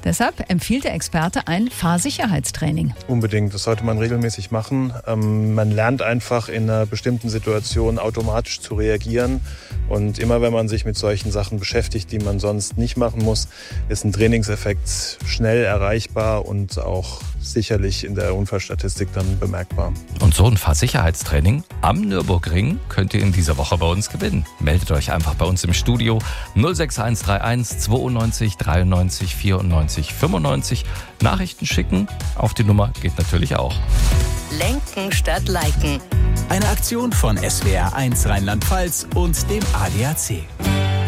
Deshalb empfiehlt der Experte ein Fahrsicherheitstraining. Unbedingt, das sollte man regelmäßig machen. Man lernt einfach in einer bestimmten Situation automatisch zu reagieren. Und immer wenn man sich mit solchen Sachen beschäftigt, die man sonst nicht machen muss, ist ein Trainingseffekt schnell erreichbar und auch sicherlich in der Unfallstatistik dann bemerkbar. Und so ein Fahrsicherheitstraining am Nürburgring könnt ihr in dieser Woche bei uns gewinnen. Meldet euch einfach bei uns im Studio 06131 92 93 94 95. Nachrichten schicken auf die Nummer geht natürlich auch. Lenken statt Liken. Eine Aktion von SWR1 Rheinland-Pfalz und dem ADAC.